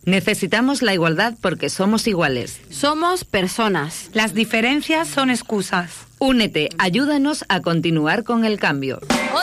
Necesitamos la igualdad porque somos iguales. Somos personas. Las diferencias son excusas. Únete, ayúdanos a continuar con el cambio.